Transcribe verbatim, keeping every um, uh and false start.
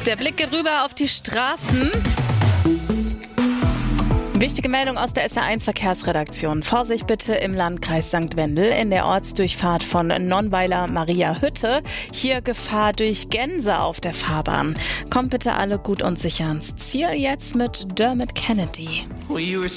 Der Blick geht rüber auf die Straßen. Wichtige Meldung aus der S R eins Verkehrsredaktion. Vorsicht bitte im Landkreis Sankt Wendel in der Ortsdurchfahrt von Nonnweiler Maria Hütte. Hier Gefahr durch Gänse auf der Fahrbahn. Kommt bitte alle gut und sicher ans Ziel. Jetzt mit Dermot Kennedy.